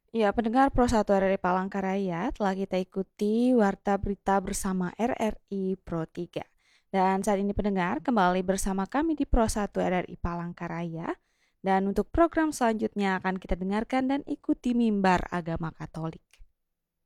Ya, pendengar Pro 1 RRI Palangkaraya, telah kita ikuti Warta Berita bersama RRI Pro 3. Dan saat ini pendengar kembali bersama kami di Pro 1 RRI Palangkaraya. Dan untuk program selanjutnya akan kita dengarkan dan ikuti Mimbar Agama Katolik.